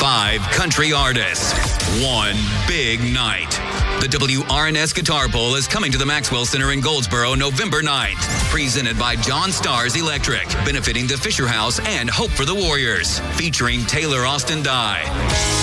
5 country artists. One big night. The WRNS Guitar Bowl is coming to the Maxwell Center in Goldsboro November 9th. Presented by John Stars Electric, benefiting the Fisher House and Hope for the Warriors. Featuring Taylor Austin Dye.